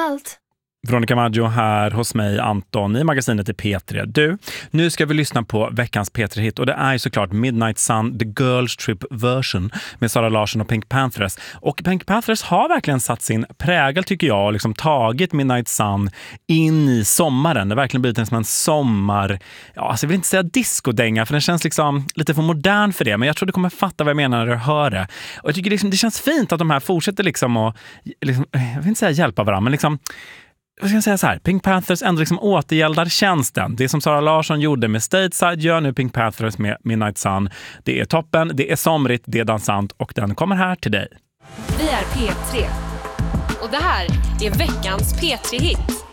allt. Veronica Maggio här hos mig, Anton, i magasinet i P3. Du, nu ska vi lyssna på veckans P3-hit och det är ju såklart Midnight Sun, The Girls Trip Version med Sara Larsson och Pink Panthers. Och Pink Panthers har verkligen satt sin prägel, tycker jag, och liksom tagit Midnight Sun in i sommaren. Det har verkligen blivit som en sommar, ja, alltså jag vill inte säga discodänga för den känns liksom lite för modern för det, men jag tror du kommer fatta vad jag menar när du hör det. Och jag tycker liksom, det känns fint att de här fortsätter liksom och liksom, jag vill inte säga hjälpa varandra, men liksom vad ska jag säga så här, Pink Panthers ändå liksom återgäldar tjänsten. Det som Sara Larsson gjorde med Stateside gör nu Pink Panthers med Midnight Sun. Det är toppen, det är somrigt, det är dansant och den kommer här till dig. Vi är P3 och det här är veckans P3-hit.